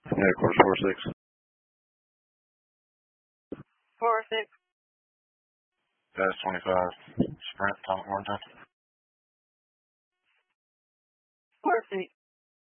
Yeah, course 46. 46. That's 25. Sprint, Tom Warrington. 46.